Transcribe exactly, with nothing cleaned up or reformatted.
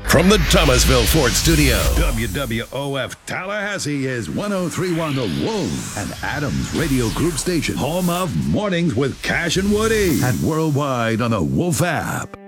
From the Thomasville Ford Studio. W W O F Tallahassee is one oh three point one The Wolf, and Adams Radio Group Station, home of Mornings with Cash and Woody, and worldwide on the Wolf app.